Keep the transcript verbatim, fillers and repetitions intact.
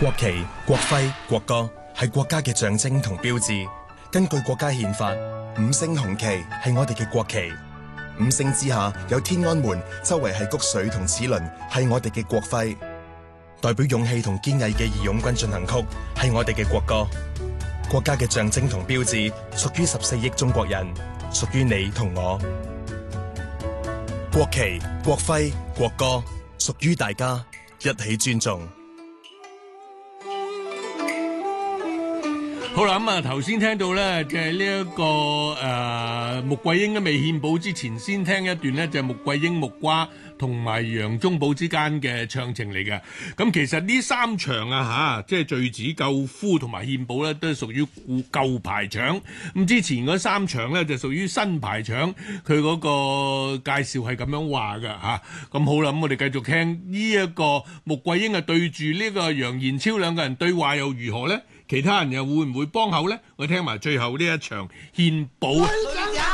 國旗、國徽、國歌係國家嘅象徵同標誌。根據國家憲法，五星紅旗係我哋嘅國旗。五星之下有天安門，周圍係谷穗同齒輪，係我哋嘅國徽。代表勇氣同堅毅嘅義勇軍進行曲係我哋嘅國歌。國家嘅象徵同標誌屬於十四億中國人，屬於你同我。國旗、國徽、國歌屬於大家，一起尊重。 好啦，咁啊頭先聽到咧嘅呢一個誒穆桂英都未獻寶之前，先聽一段咧就係穆桂英、木瓜同埋楊宗保之間嘅唱情嚟嘅。咁其實呢三場啊嚇，即係墜子、救夫同埋獻寶咧，都係屬於舊排場。咁之前嗰三場咧就屬於新排場，佢嗰個介紹係咁樣話嘅嚇。咁好啦，咁我哋繼續聽呢一個穆桂英啊對住呢個楊延超兩個人對話又如何咧？其他人又會唔會幫口咧？我聽埋最後呢一場獻寶。